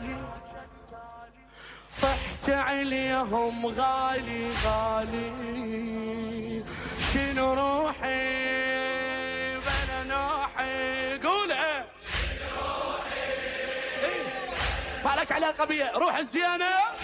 طحت عليهم غالي غالي، شنو روحي بلا نوحي، قولها مالك علاقة بيه، روح الزيانة